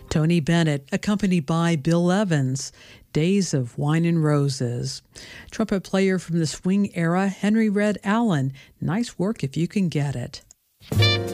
Tony Bennett, accompanied by Bill Evans, Days of Wine and Roses. Trumpet player from the swing era, Henry Red Allen. Nice work if you can get it.